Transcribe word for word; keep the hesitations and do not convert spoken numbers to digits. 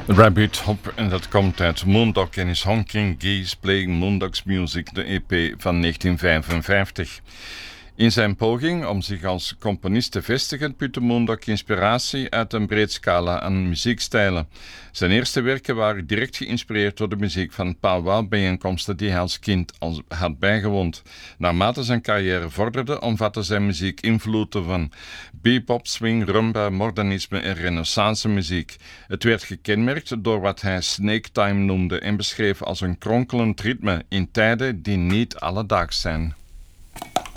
Rabbit Hop, en dat komt uit Moondog en is Honking Geese Playing Moondog's Music, de E P van negentien vijfenvijftig. In zijn poging om zich als componist te vestigen putte Moondog inspiratie uit een breed scala aan muziekstijlen. Zijn eerste werken waren direct geïnspireerd door de muziek van powwow-bijeenkomsten die hij als kind al had bijgewoond. Naarmate zijn carrière vorderde, omvatte zijn muziek invloeden van bebop, swing, rumba, modernisme en renaissance muziek. Het werd gekenmerkt door wat hij snake time noemde en beschreef als een kronkelend ritme in tijden die niet alledaags zijn.